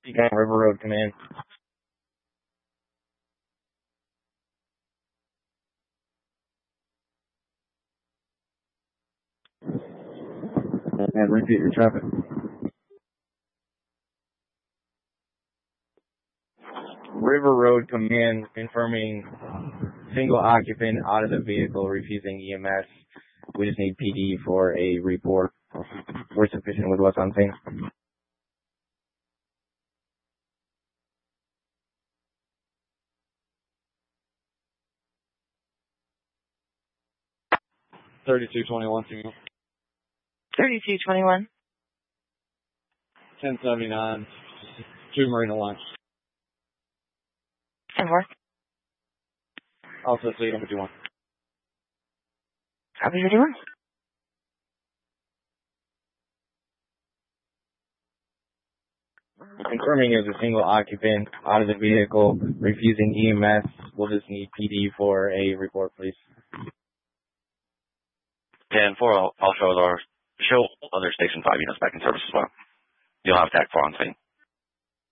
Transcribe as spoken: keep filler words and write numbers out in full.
Pecan River Road Command. And repeat your traffic. River Road Command confirming single occupant out of the vehicle refusing E M S. We just need P D for a report. We're sufficient with what's on scene. thirty-two twenty-one, thirty-two twenty-one. ten seventy-nine, two Marina Line. ten four. Also, C number two one. Copy fifty-one. Confirming as a single occupant out of the vehicle, refusing E M S. We'll just need P D for a report, please. ten four, I'll, I'll show our show other station five units back in service as well. You'll have TAC four on scene.